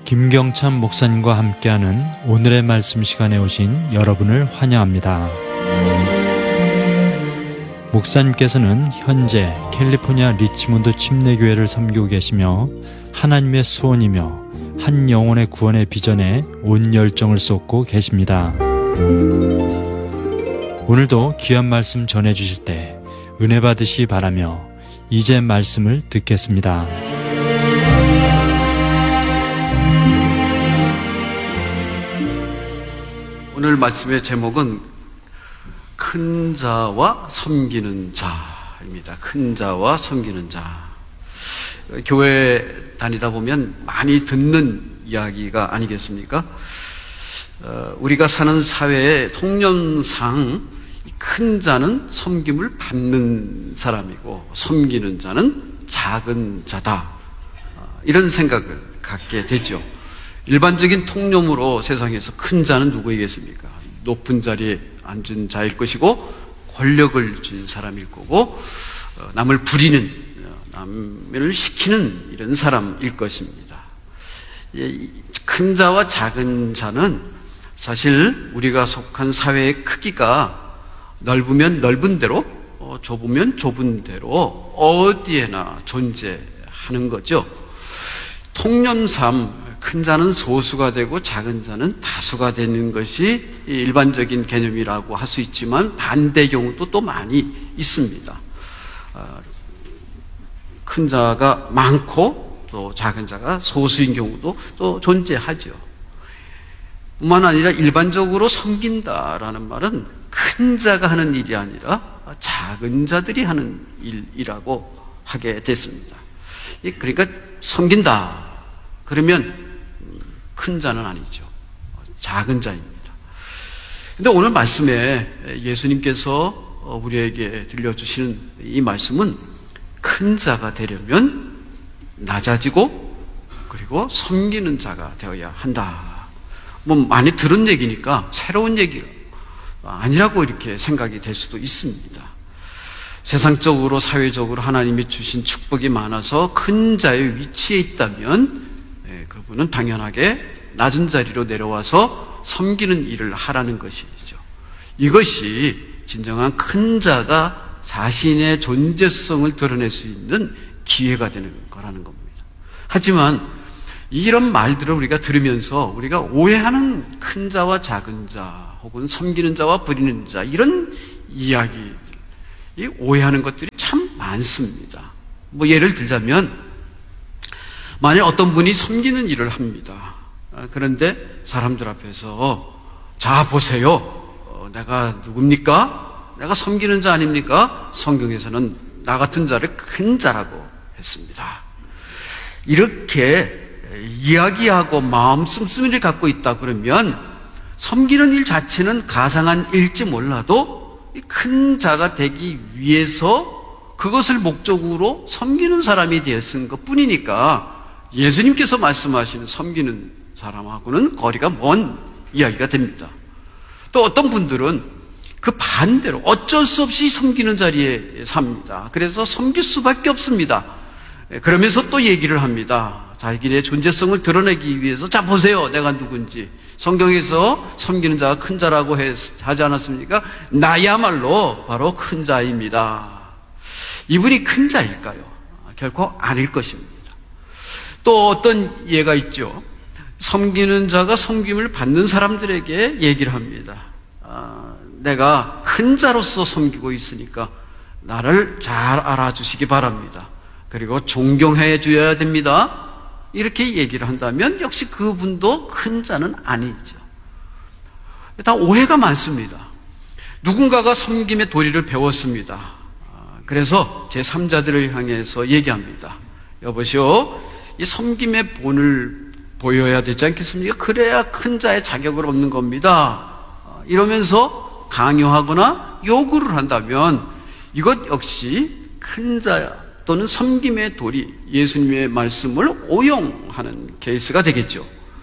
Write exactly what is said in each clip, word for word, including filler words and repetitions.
김경찬 목사님과 함께하는 오늘의 말씀 시간에 오신 여러분을 환영합니다. 목사님께서는 현재 캘리포니아 리치몬드 침례교회를 섬기고 계시며 하나님의 소원이며 한 영혼의 구원의 비전에 온 열정을 쏟고 계십니다. 오늘도 귀한 말씀 전해주실 때 은혜 받으시기 바라며 이제 말씀을 듣겠습니다. 오늘 말씀의 제목은 큰 자와 섬기는 자입니다. 큰 자와 섬기는 자. 교회 다니다 보면 많이 듣는 이야기가 아니겠습니까? 어, 우리가 사는 사회의 통념상 큰 자는 섬김을 받는 사람이고 섬기는 자는 작은 자다. 어, 이런 생각을 갖게 되죠. 일반적인 통념으로 세상에서 큰 자는 누구이겠습니까? 높은 자리에 앉은 자일 것이고 권력을 쥔 사람일 거고 남을 부리는, 남을 시키는 이런 사람일 것입니다. 큰 자와 작은 자는 사실 우리가 속한 사회의 크기가 넓으면 넓은 대로, 좁으면 좁은 대로 어디에나 존재하는 거죠. 통념상 큰 자는 소수가 되고 작은 자는 다수가 되는 것이 일반적인 개념이라고 할 수 있지만 반대 경우도 또 많이 있습니다. 큰 자가 많고 또 작은 자가 소수인 경우도 또 존재하죠. 뿐만 아니라 일반적으로 섬긴다라는 말은 큰 자가 하는 일이 아니라 작은 자들이 하는 일이라고 하게 됐습니다. 그러니까 섬긴다 그러면 큰 자는 아니죠. 작은 자입니다. 그런데 오늘 말씀에 예수님께서 우리에게 들려주시는 이 말씀은 큰 자가 되려면 낮아지고 그리고 섬기는 자가 되어야 한다. 뭐 많이 들은 얘기니까 새로운 얘기가 아니라고 이렇게 생각이 될 수도 있습니다. 세상적으로 사회적으로 하나님이 주신 축복이 많아서 큰 자의 위치에 있다면 그분은 당연하게 낮은 자리로 내려와서 섬기는 일을 하라는 것이죠. 이것이 진정한 큰 자가 자신의 존재성을 드러낼 수 있는 기회가 되는 거라는 겁니다. 하지만 이런 말들을 우리가 들으면서 우리가 오해하는 큰 자와 작은 자 혹은 섬기는 자와 부리는 자 이런 이야기, 오해하는 것들이 참 많습니다. 뭐 예를 들자면 만약 어떤 분이 섬기는 일을 합니다. 그런데 사람들 앞에서 자 보세요. 어, 내가 누굽니까? 내가 섬기는 자 아닙니까? 성경에서는 나 같은 자를 큰 자라고 했습니다. 이렇게 이야기하고 마음 씀씀이를 갖고 있다 그러면 섬기는 일 자체는 가상한 일지 몰라도 큰 자가 되기 위해서 그것을 목적으로 섬기는 사람이 되었은 것뿐이니까 예수님께서 말씀하시는 섬기는 사람하고는 거리가 먼 이야기가 됩니다. 또 어떤 분들은 그 반대로 어쩔 수 없이 섬기는 자리에 삽니다. 그래서 섬길 수밖에 없습니다. 그러면서 또 얘기를 합니다. 자기의 존재성을 드러내기 위해서 자 보세요 내가 누군지. 성경에서 섬기는 자가 큰 자라고 하지 않았습니까? 나야말로 바로 큰 자입니다. 이분이 큰 자일까요? 결코 아닐 것입니다. 또 어떤 예가 있죠. 섬기는 자가 섬김을 받는 사람들에게 얘기를 합니다. 아, 내가 큰 자로서 섬기고 있으니까 나를 잘 알아주시기 바랍니다. 그리고 존경해 주어야 됩니다. 이렇게 얘기를 한다면 역시 그분도 큰 자는 아니죠. 다 오해가 많습니다. 누군가가 섬김의 도리를 배웠습니다. 그래서 제삼자들을 향해서 얘기합니다. 여보시오, 이 섬김의 본을 보여야 되지 않겠습니까? 그래야 큰 자의 자격을 얻는 겁니다. 이러면서 강요하거나 요구를 한다면 이것 역시 큰 자 또는 섬김의 도리, 예수님의 말씀을 오용하는 케이스가 되겠죠.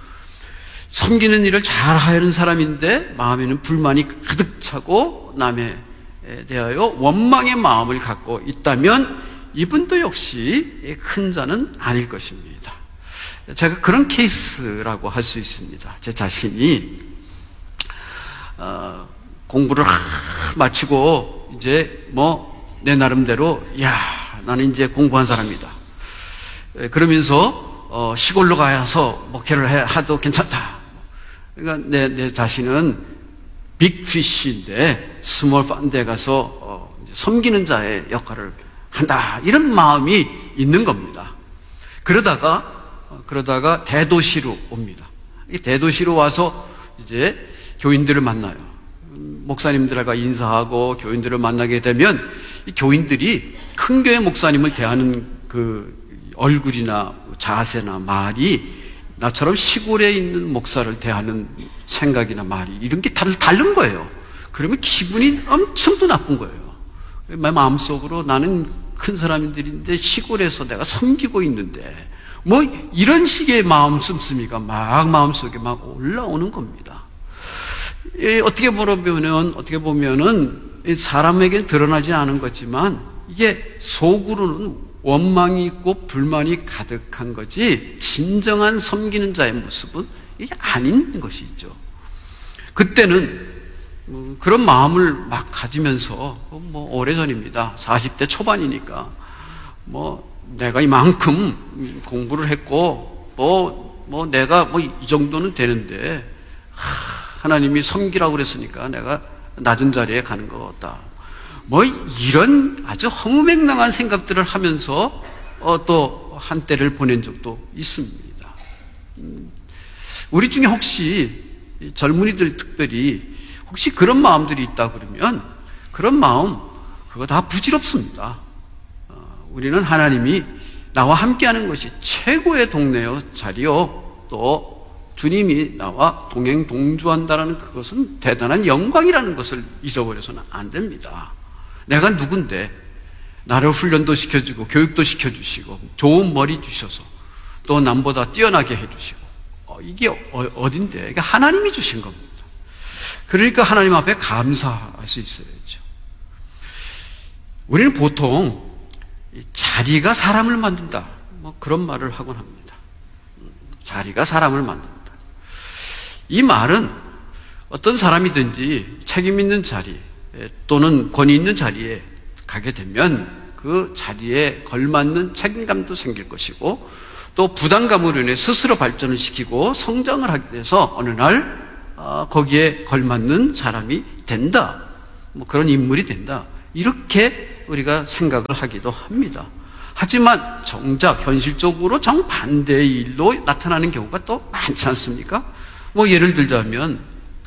섬기는 일을 잘 하려는 사람인데 마음에는 불만이 가득 차고 남에 대하여 원망의 마음을 갖고 있다면 이분도 역시 큰 자는 아닐 것입니다. 제가 그런 케이스라고 할 수 있습니다. 제 자신이 어, 공부를 마치고 이제 뭐 내 나름대로 야 나는 이제 공부한 사람이다. 그러면서 어, 시골로 가서 목회를 해, 하도 괜찮다. 그러니까 내, 내 자신은 빅피쉬인데 스몰 펀드에 가서 어, 섬기는 자의 역할을 한다. 이런 마음이 있는 겁니다. 그러다가 어, 그러다가 대도시로 옵니다. 이 대도시로 와서 이제 교인들을 만나요. 목사님들과 인사하고 교인들을 만나게 되면 이 교인들이 큰 교회 목사님을 대하는 그 얼굴이나 자세나 말이 나처럼 시골에 있는 목사를 대하는 생각이나 말이 이런 게 다른 거예요. 그러면 기분이 엄청 또 나쁜 거예요. 마음속으로 나는 큰 사람들인데 시골에서 내가 섬기고 있는데 뭐 이런 식의 마음 씀씀이가 막 마음속에 막 올라오는 겁니다. 어떻게 보면은 어떻게 보면은 사람에게 드러나지 않은 거지만 이게 속으로는 원망이 있고 불만이 가득한 거지 진정한 섬기는 자의 모습은 이게 아닌 것이죠. 그때는 그런 마음을 막 가지면서 뭐 오래전입니다. 사십 대 초반이니까 뭐 내가 이만큼 공부를 했고 뭐, 뭐 내가 뭐 이 정도는 되는데 하나님이 섬기라고 그랬으니까 내가 낮은 자리에 가는 거다. 뭐 이런 아주 허무맹랑한 생각들을 하면서 어, 또 한때를 보낸 적도 있습니다. 우리 중에 혹시 젊은이들 특별히 혹시 그런 마음들이 있다 그러면 그런 마음 그거 다 부질없습니다. 어, 우리는 하나님이 나와 함께하는 것이 최고의 동네요 자리요 또 주님이 나와 동행 동주한다는 그것은 대단한 영광이라는 것을 잊어버려서는 안 됩니다. 내가 누군데 나를 훈련도 시켜주고 교육도 시켜주시고 좋은 머리 주셔서 또 남보다 뛰어나게 해주시고 어, 이게 어, 어딘데 이게 하나님이 주신 겁니다. 그러니까 하나님 앞에 감사할 수 있어야죠. 우리는 보통 자리가 사람을 만든다 뭐 그런 말을 하곤 합니다. 자리가 사람을 만든다. 이 말은 어떤 사람이든지 책임 있는 자리 또는 권위 있는 자리에 가게 되면 그 자리에 걸맞는 책임감도 생길 것이고 또 부담감으로 인해 스스로 발전을 시키고 성장을 하게 돼서 어느 날 거기에 걸맞는 사람이 된다. 뭐 그런 인물이 된다. 이렇게 우리가 생각을 하기도 합니다. 하지만 정작 현실적으로 정반대의 일로 나타나는 경우가 또 많지 않습니까? 뭐 예를 들자면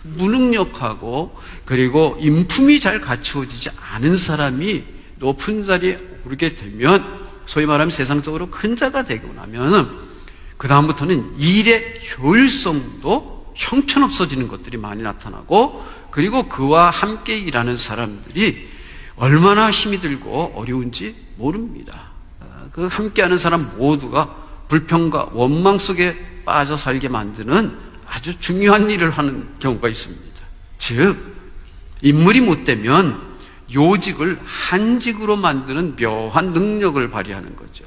무능력하고 그리고 인품이 잘 갖추어지지 않은 사람이 높은 자리에 오르게 되면 소위 말하면 세상적으로 큰 자가 되고 나면 그 다음부터는 일의 효율성도 형편없어지는 것들이 많이 나타나고 그리고 그와 함께 일하는 사람들이 얼마나 힘이 들고 어려운지 모릅니다. 그 함께하는 사람 모두가 불평과 원망 속에 빠져 살게 만드는 아주 중요한 일을 하는 경우가 있습니다. 즉 인물이 못되면 요직을 한직으로 만드는 묘한 능력을 발휘하는 거죠.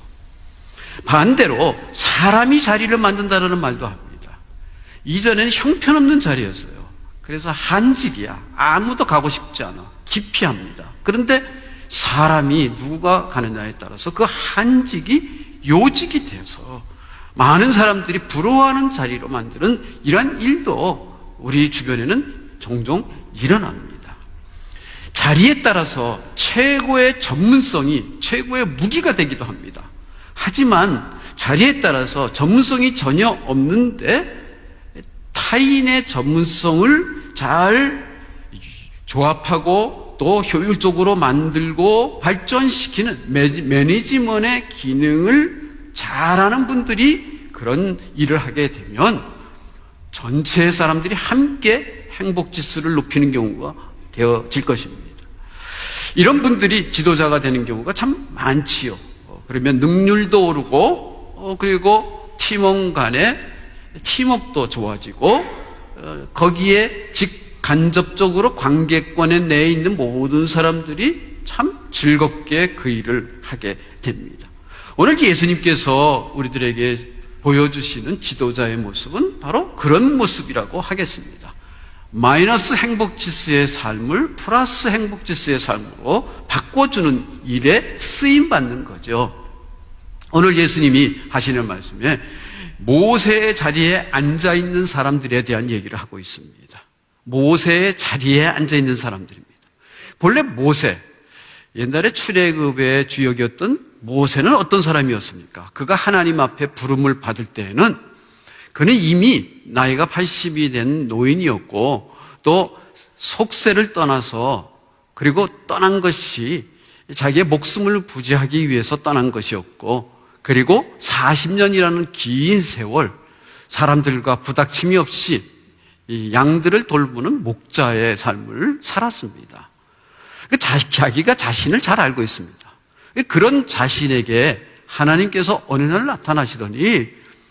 반대로 사람이 자리를 만든다는 말도 합니다. 이전에는 형편없는 자리였어요. 그래서 한직이야. 아무도 가고 싶지 않아. 기피합니다. 그런데 사람이 누가 가느냐에 따라서 그 한직이 요직이 되어서 많은 사람들이 부러워하는 자리로 만드는 이러한 일도 우리 주변에는 종종 일어납니다. 자리에 따라서 최고의 전문성이 최고의 무기가 되기도 합니다. 하지만 자리에 따라서 전문성이 전혀 없는데 타인의 전문성을 잘 조합하고 또 효율적으로 만들고 발전시키는 매니지먼트의 기능을 잘하는 분들이 그런 일을 하게 되면 전체 사람들이 함께 행복지수를 높이는 경우가 되어질 것입니다. 이런 분들이 지도자가 되는 경우가 참 많지요. 그러면 능률도 오르고 그리고 팀원 간의 팀워크도 좋아지고 거기에 직간접적으로 관계권에 내에 있는 모든 사람들이 참 즐겁게 그 일을 하게 됩니다. 오늘 예수님께서 우리들에게 보여주시는 지도자의 모습은 바로 그런 모습이라고 하겠습니다. 마이너스 행복지수의 삶을 플러스 행복지수의 삶으로 바꿔주는 일에 쓰임받는 거죠. 오늘 예수님이 하시는 말씀에 모세의 자리에 앉아있는 사람들에 대한 얘기를 하고 있습니다. 모세의 자리에 앉아있는 사람들입니다. 본래 모세, 옛날에 출애굽의 주역이었던 모세는 어떤 사람이었습니까? 그가 하나님 앞에 부름을 받을 때에는 그는 이미 나이가 팔십이 된 노인이었고 또 속세를 떠나서 그리고 떠난 것이 자기의 목숨을 부지하기 위해서 떠난 것이었고 그리고 사십 년이라는 긴 세월 사람들과 부닥침이 없이 이 양들을 돌보는 목자의 삶을 살았습니다. 자기가 자신을 잘 알고 있습니다. 그런 자신에게 하나님께서 어느 날 나타나시더니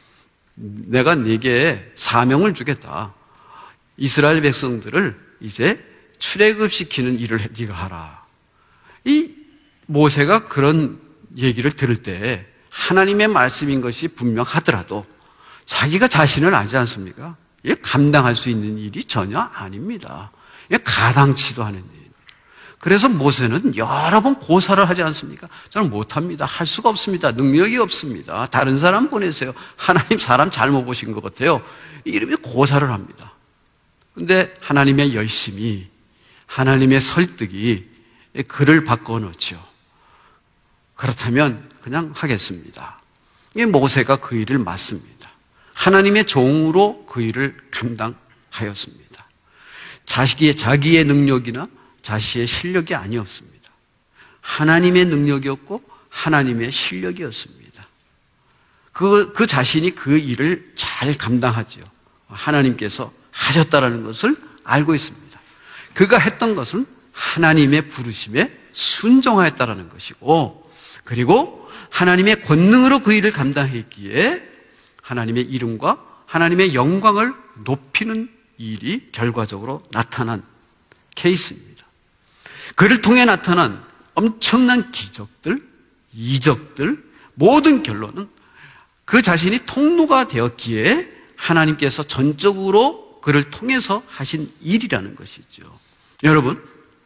내가 네게 사명을 주겠다. 이스라엘 백성들을 이제 출애굽시키는 일을 네가 하라. 이 모세가 그런 얘기를 들을 때 하나님의 말씀인 것이 분명하더라도 자기가 자신을 알지 않습니까? 이게 감당할 수 있는 일이 전혀 아닙니다. 이게 가당치도 않은 일. 그래서 모세는 여러 번 고사를 하지 않습니까? 저는 못합니다. 할 수가 없습니다. 능력이 없습니다. 다른 사람 보내세요. 하나님 사람 잘못 보신 것 같아요. 이름이 고사를 합니다. 그런데 하나님의 열심이, 하나님의 설득이 그를 바꿔놓죠. 그렇다면 그냥 하겠습니다. 이 모세가 그 일을 맡습니다. 하나님의 종으로 그 일을 감당하였습니다. 자기의, 자기의 능력이나 자신의 실력이 아니었습니다. 하나님의 능력이었고 하나님의 실력이었습니다. 그, 그 자신이 그 일을 잘 감당하죠. 하나님께서 하셨다라는 것을 알고 있습니다. 그가 했던 것은 하나님의 부르심에 순종하였다라는 것이고 그리고 하나님의 권능으로 그 일을 감당했기에 하나님의 이름과 하나님의 영광을 높이는 일이 결과적으로 나타난 케이스입니다. 그를 통해 나타난 엄청난 기적들, 이적들, 모든 결론은 그 자신이 통로가 되었기에 하나님께서 전적으로 그를 통해서 하신 일이라는 것이죠. 여러분,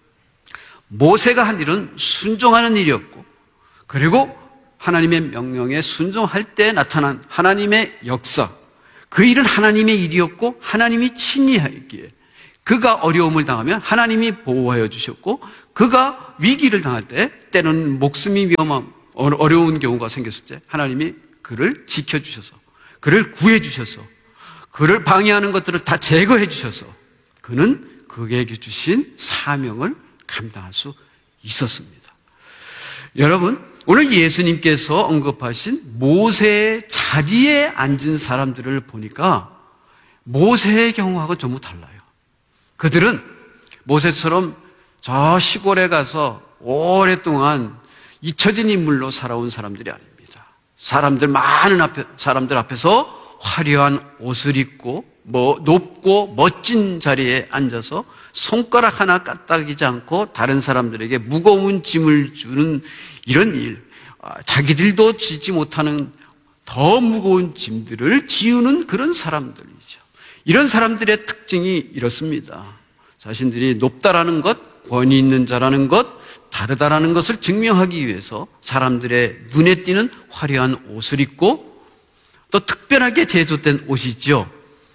모세가 한 일은 순종하는 일이었고 그리고 하나님의 명령에 순종할 때 나타난 하나님의 역사, 그 일은 하나님의 일이었고 하나님이 친히 했기에 그가 어려움을 당하면 하나님이 보호하여 주셨고 그가 위기를 당할 때 때는 목숨이 위험한 어려운 경우가 생겼을 때 하나님이 그를 지켜주셔서 그를 구해주셔서 그를 방해하는 것들을 다 제거해 주셔서 그는 그에게 주신 사명을 감당할 수 있었습니다. 여러분, 오늘 예수님께서 언급하신 모세의 자리에 앉은 사람들을 보니까 모세의 경우하고 전부 달라요. 그들은 모세처럼 저 시골에 가서 오랫동안 잊혀진 인물로 살아온 사람들이 아닙니다. 사람들 많은 앞에 사람들 앞에서 화려한 옷을 입고 뭐 높고 멋진 자리에 앉아서 손가락 하나 까딱이지 않고 다른 사람들에게 무거운 짐을 주는 이런 일, 자기들도 지지 못하는 더 무거운 짐들을 지우는 그런 사람들이죠. 이런 사람들의 특징이 이렇습니다. 자신들이 높다라는 것, 권위 있는 자라는 것, 다르다라는 것을 증명하기 위해서 사람들의 눈에 띄는 화려한 옷을 입고 또 특별하게 제조된 옷이죠.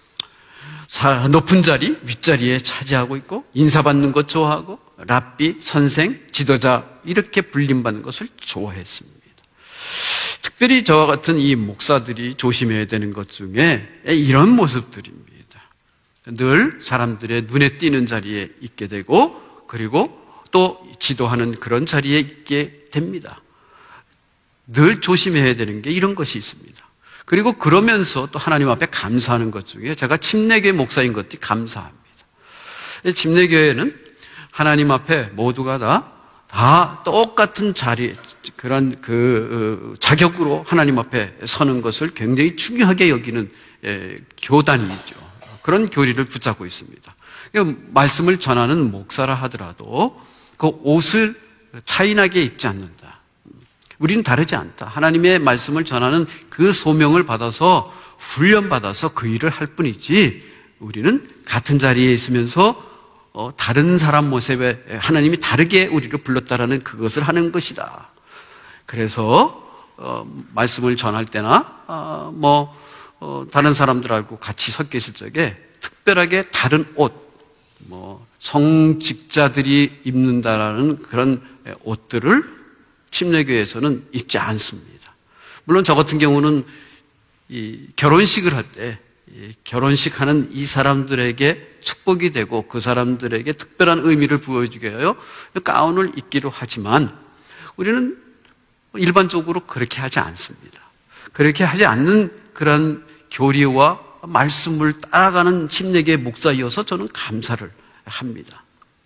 높은 자리, 윗자리에 차지하고 있고 인사받는 것 좋아하고 랍비, 선생, 지도자 이렇게 불림받는 것을 좋아했습니다. 특별히 저와 같은 이 목사들이 조심해야 되는 것 중에 이런 모습들입니다. 늘 사람들의 눈에 띄는 자리에 있게 되고 그리고 또 지도하는 그런 자리에 있게 됩니다. 늘 조심해야 되는 게 이런 것이 있습니다. 그리고 그러면서 또 하나님 앞에 감사하는 것 중에 제가 침례교회 목사인 것이 감사합니다. 침례교회는 하나님 앞에 모두가 다, 다 똑같은 자리, 그런 그 자격으로 하나님 앞에 서는 것을 굉장히 중요하게 여기는 예, 교단이죠. 그런 교리를 붙잡고 있습니다. 말씀을 전하는 목사라 하더라도 그 옷을 차이나게 입지 않는다. 우리는 다르지 않다. 하나님의 말씀을 전하는 그 소명을 받아서 훈련받아서 그 일을 할 뿐이지 우리는 같은 자리에 있으면서 어, 다른 사람 모습에 하나님이 다르게 우리를 불렀다라는 그것을 하는 것이다. 그래서 어, 말씀을 전할 때나 어, 뭐 어, 다른 사람들하고 같이 섞여 있을 적에 특별하게 다른 옷, 뭐 성직자들이 입는다라는 그런 옷들을 침례교회에서는 입지 않습니다. 물론 저 같은 경우는 이 결혼식을 할 때 결혼식 하는 이 사람들에게 축복이 되고 그 사람들에게 특별한 의미를 부여주게 하여 가운을 입기로 하지만 우리는 일반적으로 그렇게 하지 않습니다. 그렇게 하지 않는 그런 교리와 말씀을 따라가는 침례교회 목사이어서 저는 감사를 합니다.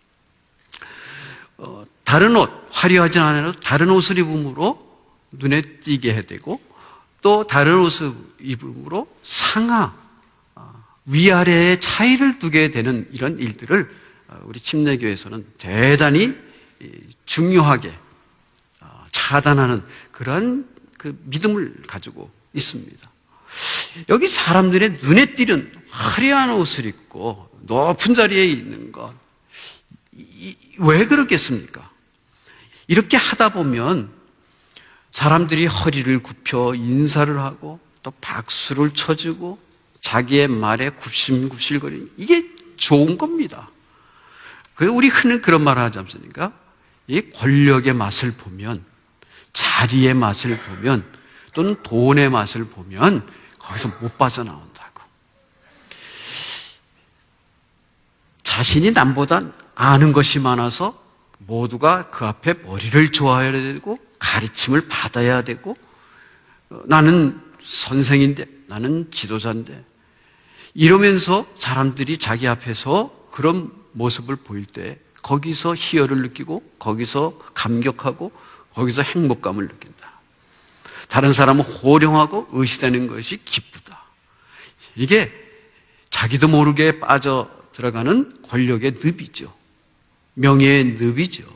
어, 다른 옷, 화려하지 않아도 다른 옷을 입음으로 눈에 띄게 해야 되고 또 다른 옷을 입음으로 상하, 위아래의 차이를 두게 되는 이런 일들을 우리 침례교회에서는 대단히 중요하게 차단하는 그런 그 믿음을 가지고 있습니다. 여기 사람들의 눈에 띄는 화려한 옷을 입고 높은 자리에 있는 것, 왜 그렇겠습니까? 이렇게 하다 보면 사람들이 허리를 굽혀 인사를 하고 또 박수를 쳐주고 자기의 말에 굽실굽실거리는 이게 좋은 겁니다. 그 우리 흔히 그런 말을 하지 않습니까? 이 권력의 맛을 보면, 자리의 맛을 보면, 또는 돈의 맛을 보면 거기서 못 빠져나온다고. 자신이 남보다 아는 것이 많아서 모두가 그 앞에 머리를 좋아해야 되고 가르침을 받아야 되고 나는 선생인데 나는 지도자인데 이러면서 사람들이 자기 앞에서 그런 모습을 보일 때 거기서 희열을 느끼고 거기서 감격하고 거기서 행복감을 느낀다. 다른 사람은 호령하고 의시되는 것이 기쁘다. 이게 자기도 모르게 빠져 들어가는 권력의 늪이죠. 명예의 늪이죠.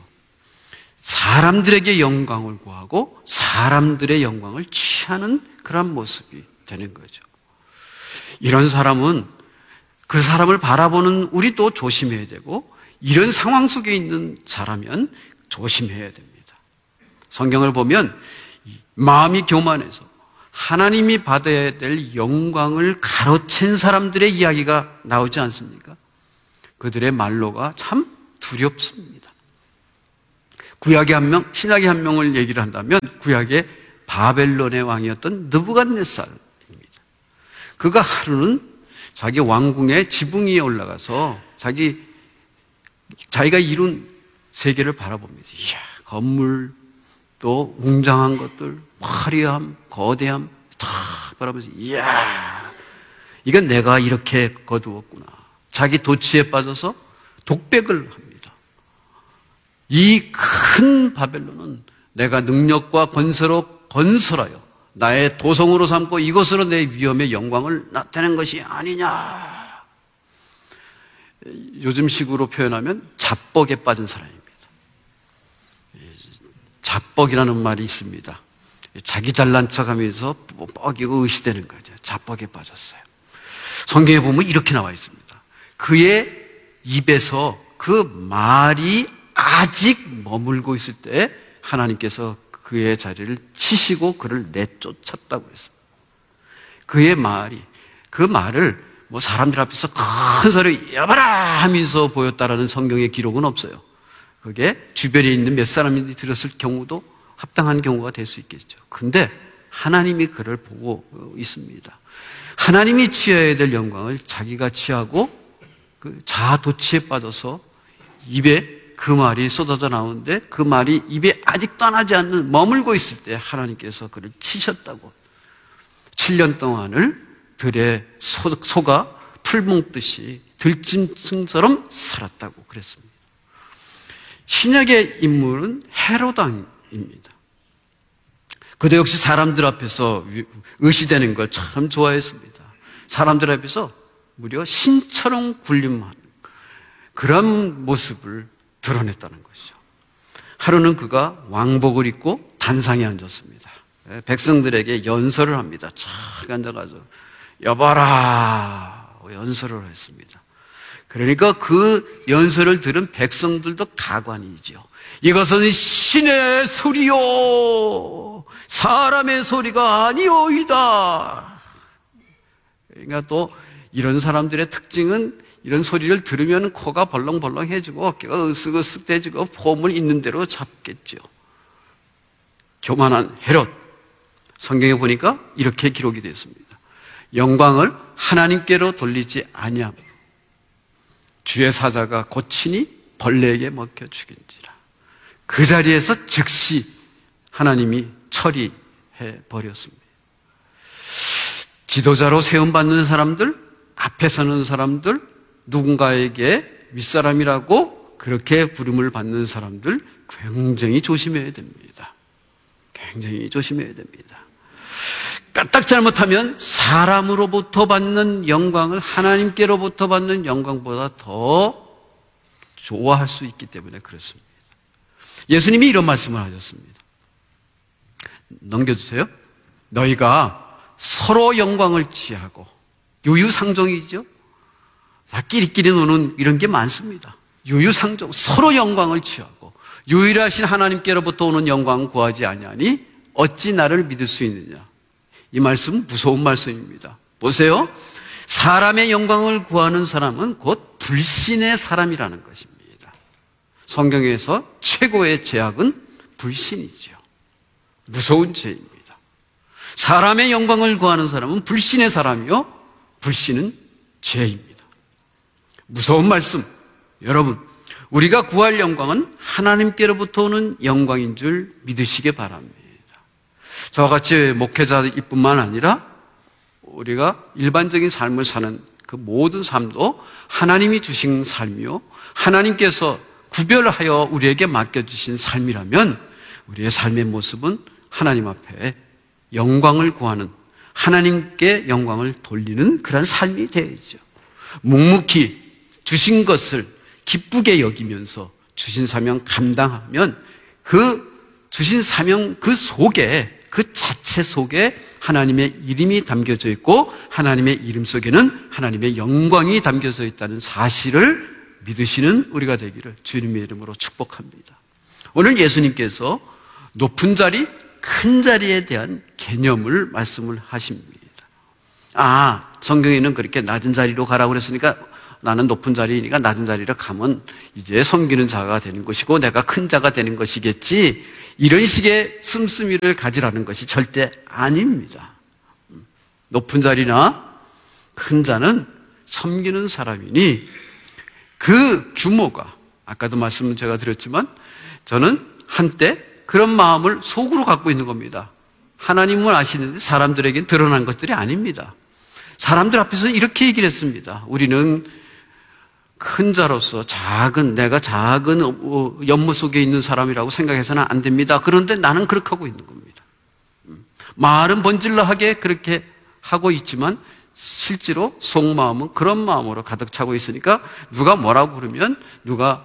사람들에게 영광을 구하고 사람들의 영광을 취하는 그런 모습이 되는 거죠. 이런 사람은 그 사람을 바라보는 우리도 조심해야 되고 이런 상황 속에 있는 사람이면 조심해야 됩니다. 성경을 보면 마음이 교만해서 하나님이 받아야 될 영광을 가로챈 사람들의 이야기가 나오지 않습니까? 그들의 말로가 참 두렵습니다. 구약의 한 명, 신약의 한 명을 얘기를 한다면 구약의 바벨론의 왕이었던 느부갓네살입니다. 그가 하루는 자기 왕궁의 지붕 위에 올라가서 자기 자기가 이룬 세계를 바라봅니다. 이야, 건물 또 웅장한 것들, 화려함, 거대함 다 바라보면서 이야, 이건 내가 이렇게 거두었구나. 자기 도취에 빠져서 독백을 합니다. 이 큰 바벨론은 내가 능력과 권세로 건설하여 나의 도성으로 삼고 이것으로 내 위엄의 영광을 나타낸 것이 아니냐. 요즘식으로 표현하면 자뻑에 빠진 사람입니다. 자뻑이라는 말이 있습니다. 자기 잘난 척하면서 뻑이고 의시되는 거죠. 자뻑에 빠졌어요. 성경에 보면 이렇게 나와 있습니다. 그의 입에서 그 말이 아직 머물고 있을 때 하나님께서 그의 자리를 치시고 그를 내쫓았다고 했습니다. 그의 말이, 그 말을 뭐 사람들 앞에서 큰 소리 여봐라 하면서 보였다라는 성경의 기록은 없어요. 그게 주변에 있는 몇 사람이 들었을 경우도 합당한 경우가 될 수 있겠죠. 근데 하나님이 그를 보고 있습니다. 하나님이 취해야 될 영광을 자기가 취하고 그 자아도취에 빠져서 입에 그 말이 쏟아져 나오는데 그 말이 입에 아직 떠나지 않는 머물고 있을 때 하나님께서 그를 치셨다고. 칠 년 동안을 들의 소, 소가 풀 먹듯이 들짐승처럼 살았다고 그랬습니다. 신약의 인물은 헤로당입니다. 그도 역시 사람들 앞에서 의시되는 걸 참 좋아했습니다. 사람들 앞에서 무려 신처럼 군림하는 그런 모습을 드러냈다는 것이죠. 하루는 그가 왕복을 입고 단상에 앉았습니다. 백성들에게 연설을 합니다. 착 앉아가지고 여봐라 연설을 했습니다. 그러니까 그 연설을 들은 백성들도 가관이죠. 이것은 신의 소리요 사람의 소리가 아니오이다. 그러니까 또 이런 사람들의 특징은 이런 소리를 들으면 코가 벌렁벌렁해지고 어깨가 으쓱으쓱대지고 폼을 있는 대로 잡겠죠. 교만한 헤롯, 성경에 보니까 이렇게 기록이 되어 있습니다. 영광을 하나님께로 돌리지 아니함. 주의 사자가 고치니 벌레에게 먹혀 죽인지라. 그 자리에서 즉시 하나님이 처리해 버렸습니다. 지도자로 세움받는 사람들, 앞에 서는 사람들, 누군가에게 윗사람이라고 그렇게 부름을 받는 사람들 굉장히 조심해야 됩니다. 굉장히 조심해야 됩니다. 까딱 잘못하면 사람으로부터 받는 영광을 하나님께로부터 받는 영광보다 더 좋아할 수 있기 때문에 그렇습니다. 예수님이 이런 말씀을 하셨습니다. 넘겨주세요. 너희가 서로 영광을 취하고 유유상종이죠. 다 끼리끼리 노는 이런 게 많습니다. 유유상종, 서로 영광을 취하고 유일하신 하나님께로부터 오는 영광을 구하지 아니하니 어찌 나를 믿을 수 있느냐. 이 말씀은 무서운 말씀입니다. 보세요. 사람의 영광을 구하는 사람은 곧 불신의 사람이라는 것입니다. 성경에서 최고의 죄악은 불신이죠. 무서운 죄입니다. 사람의 영광을 구하는 사람은 불신의 사람이요, 불신은 죄입니다. 무서운 말씀. 여러분, 우리가 구할 영광은 하나님께로부터 오는 영광인 줄 믿으시기 바랍니다. 저와 같이 목회자일 뿐만 아니라 우리가 일반적인 삶을 사는 그 모든 삶도 하나님이 주신 삶이요, 하나님께서 구별하여 우리에게 맡겨주신 삶이라면 우리의 삶의 모습은 하나님 앞에 영광을 구하는, 하나님께 영광을 돌리는 그런 삶이 되어야죠. 묵묵히 주신 것을 기쁘게 여기면서 주신 사명 감당하면 그 주신 사명 그 속에, 그 자체 속에 하나님의 이름이 담겨져 있고 하나님의 이름 속에는 하나님의 영광이 담겨져 있다는 사실을 믿으시는 우리가 되기를 주님의 이름으로 축복합니다. 오늘 예수님께서 높은 자리, 큰 자리에 대한 개념을 말씀을 하십니다. 아, 성경에는 그렇게 낮은 자리로 가라고 그랬으니까 나는 높은 자리니까 낮은 자리로 가면 이제 섬기는 자가 되는 것이고 내가 큰 자가 되는 것이겠지, 이런 식의 씀씀이를 가지라는 것이 절대 아닙니다. 높은 자리나 큰 자는 섬기는 사람이니 그 규모가, 아까도 말씀을 제가 드렸지만 저는 한때 그런 마음을 속으로 갖고 있는 겁니다. 하나님을 아시는데 사람들에겐 드러난 것들이 아닙니다. 사람들 앞에서 이렇게 얘기를 했습니다. 우리는 큰 자로서 작은, 내가 작은 연못 속에 있는 사람이라고 생각해서는 안 됩니다. 그런데 나는 그렇게 하고 있는 겁니다. 말은 번질러하게 그렇게 하고 있지만 실제로 속마음은 그런 마음으로 가득 차고 있으니까 누가 뭐라고 그러면, 누가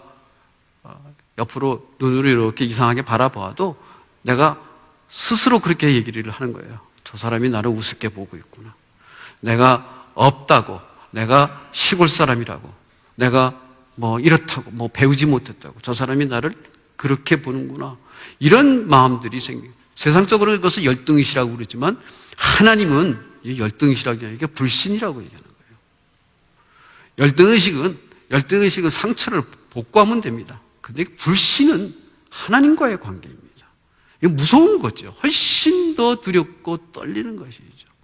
옆으로 눈으로 이렇게 이상하게 바라봐도 내가 스스로 그렇게 얘기를 하는 거예요. 저 사람이 나를 우습게 보고 있구나. 내가 없다고, 내가 시골 사람이라고, 내가 뭐 이렇다고, 뭐 배우지 못했다고, 저 사람이 나를 그렇게 보는구나. 이런 마음들이 생겨요. 세상적으로 이것을 열등의식이라고 그러지만 하나님은 이 열등의식이라고 하는 게 불신이라고 얘기하는 거예요. 열등의식은, 열등의식은 상처를 복구하면 됩니다. 근데 불신은 하나님과의 관계입니다. 이게 무서운 거죠. 훨씬 더 두렵고 떨리는 것이죠.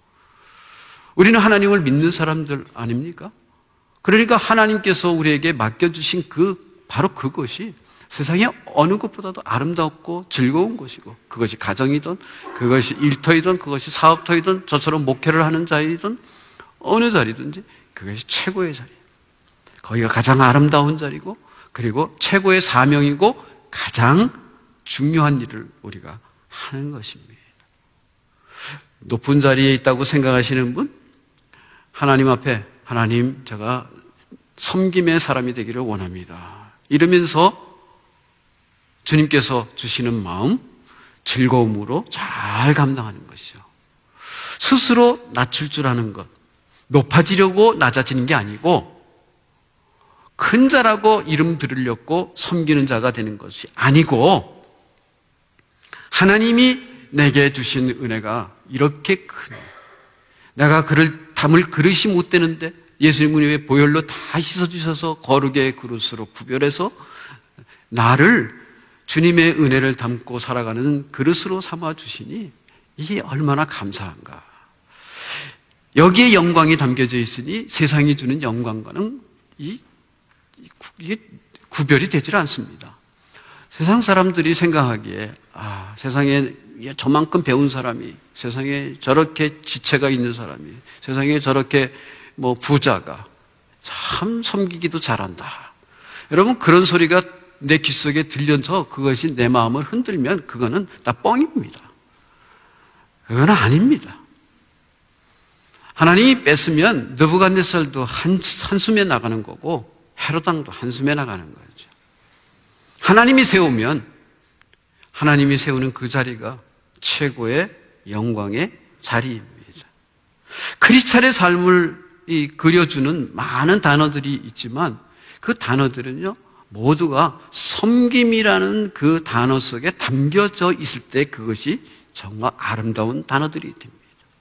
우리는 하나님을 믿는 사람들 아닙니까? 그러니까 하나님께서 우리에게 맡겨주신 그, 바로 그것이 세상에 어느 것보다도 아름답고 즐거운 것이고, 그것이 가정이든, 그것이 일터이든, 그것이 사업터이든, 저처럼 목회를 하는 자이든, 어느 자리든지 그것이 최고의 자리. 거기가 가장 아름다운 자리고, 그리고 최고의 사명이고 가장 중요한 일을 우리가 하는 것입니다. 높은 자리에 있다고 생각하시는 분, 하나님 앞에, 하나님, 제가 섬김의 사람이 되기를 원합니다. 이러면서 주님께서 주시는 마음, 즐거움으로 잘 감당하는 것이죠. 스스로 낮출 줄 아는 것, 높아지려고 낮아지는 게 아니고 큰 자라고 이름 들으려고 섬기는 자가 되는 것이 아니고 하나님이 내게 주신 은혜가 이렇게 큰, 내가 그를 담을 그릇이 못 되는데 예수님은 왜 보혈로 다 씻어주셔서 거룩의 그릇으로 구별해서 나를 주님의 은혜를 담고 살아가는 그릇으로 삼아주시니 이게 얼마나 감사한가. 여기에 영광이 담겨져 있으니 세상이 주는 영광과는 이, 이게 구별이 되질 않습니다. 세상 사람들이 생각하기에 아, 세상에 저만큼 배운 사람이, 세상에 저렇게 지체가 있는 사람이, 세상에 저렇게 뭐 부자가 참 섬기기도 잘한다. 여러분, 그런 소리가 내 귀 속에 들려서 그것이 내 마음을 흔들면 그거는 다 뻥입니다. 그건 아닙니다. 하나님이 뺐으면 느부갓네살도 한, 한숨에 나가는 거고 헤롯 왕도 한숨에 나가는 거죠. 하나님이 세우면 하나님이 세우는 그 자리가 최고의 영광의 자리입니다. 크리스찬의 삶을 이 그려주는 많은 단어들이 있지만 그 단어들은요 모두가 섬김이라는 그 단어 속에 담겨져 있을 때 그것이 정말 아름다운 단어들이 됩니다.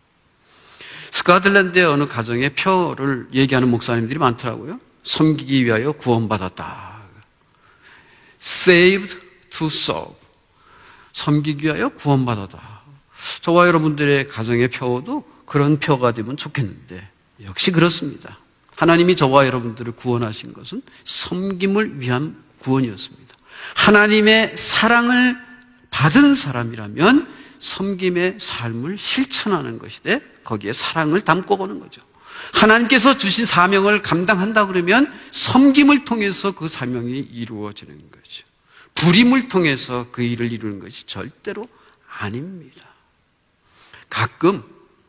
스코틀랜드의 어느 가정의 표를 얘기하는 목사님들이 많더라고요. 섬기기 위하여 구원받았다. Saved to serve. 섬기기 위하여 구원받았다. 저와 여러분들의 가정의 표도 그런 표가 되면 좋겠는데 역시 그렇습니다. 하나님이 저와 여러분들을 구원하신 것은 섬김을 위한 구원이었습니다. 하나님의 사랑을 받은 사람이라면 섬김의 삶을 실천하는 것이되 거기에 사랑을 담고 보는 거죠. 하나님께서 주신 사명을 감당한다 그러면 섬김을 통해서 그 사명이 이루어지는 거죠. 부림을 통해서 그 일을 이루는 것이 절대로 아닙니다. 가끔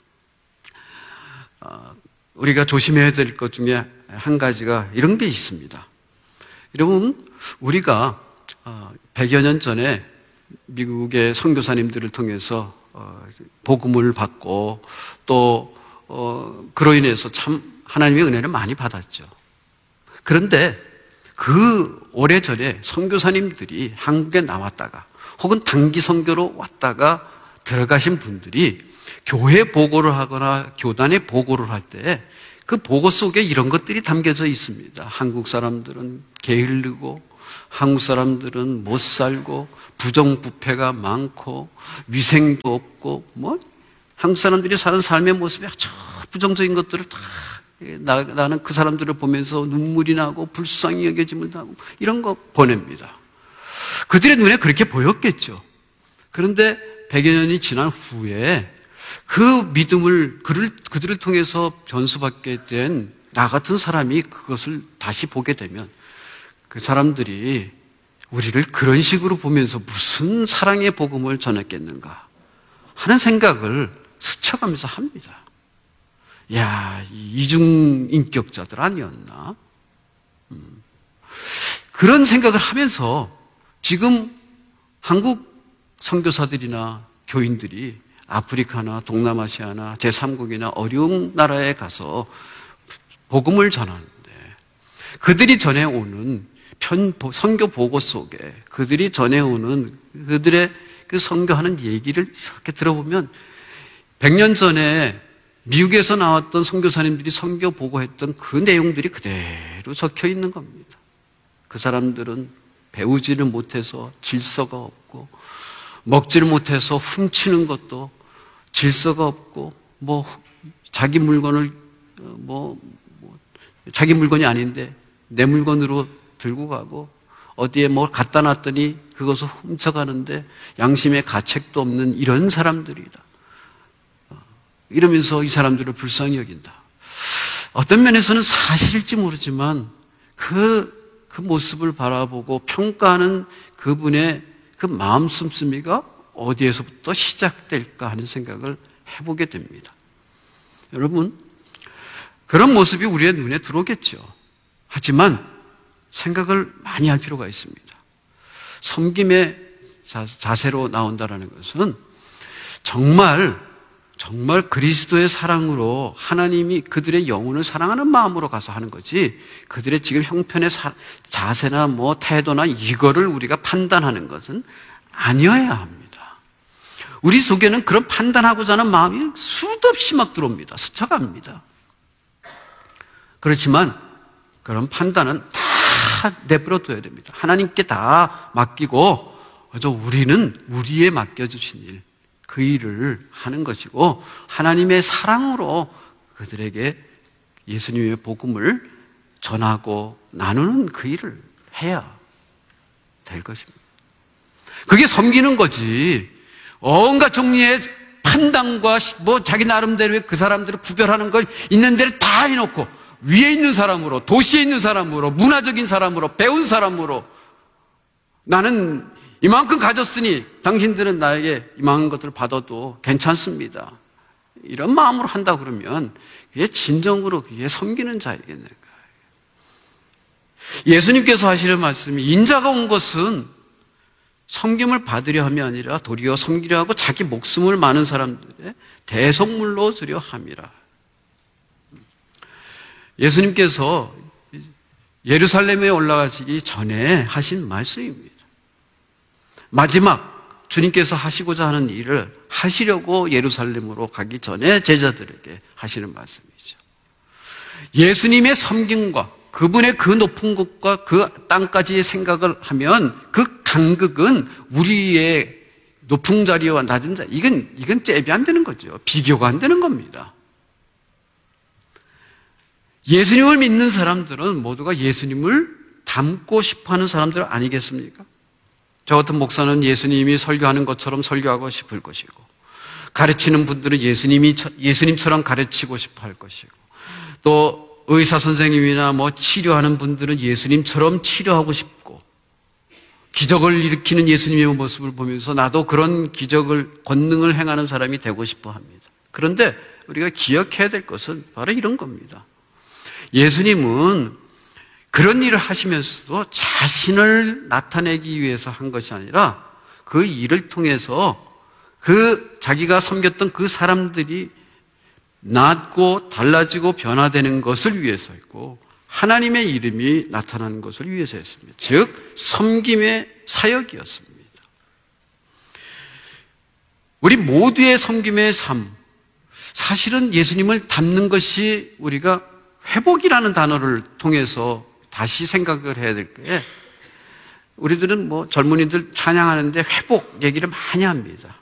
우리가 조심해야 될 것 중에 한 가지가 이런 게 있습니다. 여러분, 우리가 백여 년 전에 미국의 선교사님들을 통해서 복음을 받고 또 그로 인해서 참 하나님의 은혜를 많이 받았죠. 그런데 그 오래전에 선교사님들이 한국에 나왔다가 혹은 단기 선교로 왔다가 들어가신 분들이 교회 보고를 하거나 교단에 보고를 할 때 그 보고 속에 이런 것들이 담겨져 있습니다. 한국 사람들은 게으르고 한국 사람들은 못 살고 부정부패가 많고 위생도 없고 뭐 한국 사람들이 사는 삶의 모습이 아주 부정적인 것들을 다 나, 나는 그 사람들을 보면서 눈물이 나고 불쌍히 여겨짐을 하고 이런 거 보냅니다. 그들의 눈에 그렇게 보였겠죠. 그런데 백여 년이 지난 후에 그 믿음을 그를, 그들을 통해서 변수받게 된 나 같은 사람이 그것을 다시 보게 되면 그 사람들이 우리를 그런 식으로 보면서 무슨 사랑의 복음을 전했겠는가 하는 생각을 스쳐가면서 합니다. 야, 이중인격자들 아니었나? 음. 그런 생각을 하면서 지금 한국 선교사들이나 교인들이 아프리카나 동남아시아나 제삼국이나 어려운 나라에 가서 복음을 전하는데 그들이 전해오는 편, 선교 보고 속에 그들이 전해오는 그들의 그 선교하는 얘기를 이렇게 들어보면 백 년 전에 미국에서 나왔던 선교사님들이 선교 보고했던 그 내용들이 그대로 적혀 있는 겁니다. 그 사람들은 배우지를 못해서 질서가 없고 먹지를 못해서 훔치는 것도 질서가 없고 뭐 자기 물건을 뭐, 뭐 자기 물건이 아닌데 내 물건으로 들고 가고 어디에 뭐 갖다 놨더니 그것을 훔쳐가는데 양심의 가책도 없는 이런 사람들이다. 이러면서 이 사람들을 불쌍히 여긴다. 어떤 면에서는 사실일지 모르지만 그, 그 모습을 바라보고 평가하는 그분의 그 마음 씀씀이가 어디에서부터 시작될까 하는 생각을 해보게 됩니다. 여러분, 그런 모습이 우리의 눈에 들어오겠죠. 하지만 생각을 많이 할 필요가 있습니다. 섬김의 자세로 나온다라는 것은 정말 정말 그리스도의 사랑으로 하나님이 그들의 영혼을 사랑하는 마음으로 가서 하는 거지, 그들의 지금 형편의 사, 자세나 뭐 태도나 이거를 우리가 판단하는 것은 아니어야 합니다. 우리 속에는 그런 판단하고자 하는 마음이 수도 없이 막 들어옵니다. 스쳐갑니다. 그렇지만 그런 판단은 다 내버려 둬야 됩니다. 하나님께 다 맡기고 그저 우리는 우리에 맡겨주신 일, 그 일을 하는 것이고 하나님의 사랑으로 그들에게 예수님의 복음을 전하고 나누는 그 일을 해야 될 것입니다. 그게 섬기는 거지. 온갖 종류의 판단과 뭐 자기 나름대로의 그 사람들을 구별하는 걸 있는 데를 다 해놓고 위에 있는 사람으로, 도시에 있는 사람으로, 문화적인 사람으로, 배운 사람으로 나는 이만큼 가졌으니 당신들은 나에게 이만한 것들을 받아도 괜찮습니다. 이런 마음으로 한다 그러면 그게 진정으로 그게 섬기는 자이겠네요. 예수님께서 하시는 말씀이 인자가 온 것은 섬김을 받으려 함이 아니라 도리어 섬기려 하고 자기 목숨을 많은 사람들의 대속물로 주려 함이라. 예수님께서 예루살렘에 올라가시기 전에 하신 말씀입니다. 마지막 주님께서 하시고자 하는 일을 하시려고 예루살렘으로 가기 전에 제자들에게 하시는 말씀이죠. 예수님의 섬김과 그분의 그 높은 곳과 그 땅까지의 생각을 하면 그 간극은 우리의 높은 자리와 낮은 자리, 이건, 이건 잽이 안 되는 거죠. 비교가 안 되는 겁니다. 예수님을 믿는 사람들은 모두가 예수님을 닮고 싶어 하는 사람들 아니겠습니까? 저 같은 목사는 예수님이 설교하는 것처럼 설교하고 싶을 것이고, 가르치는 분들은 예수님이, 예수님처럼 가르치고 싶어 할 것이고, 또 의사 선생님이나 뭐 치료하는 분들은 예수님처럼 치료하고 싶고, 기적을 일으키는 예수님의 모습을 보면서 나도 그런 기적을, 권능을 행하는 사람이 되고 싶어 합니다. 그런데 우리가 기억해야 될 것은 바로 이런 겁니다. 예수님은 그런 일을 하시면서도 자신을 나타내기 위해서 한 것이 아니라 그 일을 통해서 그 자기가 섬겼던 그 사람들이 낫고 달라지고 변화되는 것을 위해서였고 하나님의 이름이 나타나는 것을 위해서 했습니다. 즉 섬김의 사역이었습니다. 우리 모두의 섬김의 삶, 사실은 예수님을 닮는 것이 우리가 회복이라는 단어를 통해서 다시 생각을 해야 될 거예요. 우리들은 뭐 젊은이들 찬양하는데 회복 얘기를 많이 합니다.